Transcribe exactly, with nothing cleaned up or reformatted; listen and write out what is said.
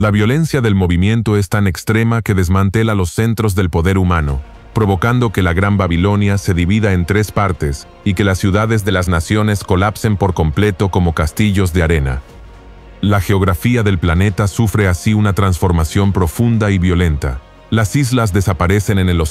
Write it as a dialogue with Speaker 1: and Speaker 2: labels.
Speaker 1: La violencia del movimiento es tan extrema que desmantela los centros del poder humano, provocando que la Gran Babilonia se divida en tres partes y que las ciudades de las naciones colapsen por completo como castillos de arena. La geografía del planeta sufre así una transformación profunda y violenta. Las islas desaparecen en el océano.